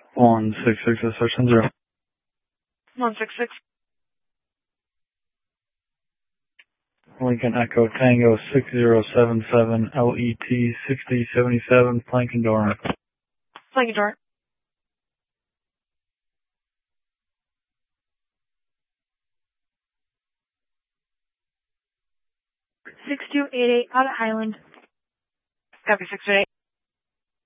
166 assertion 0. 166. Lincoln Echo Tango 6077 LET 6077 Plankendoran. Plankendoran. 6288 out at Highland. Copy 628.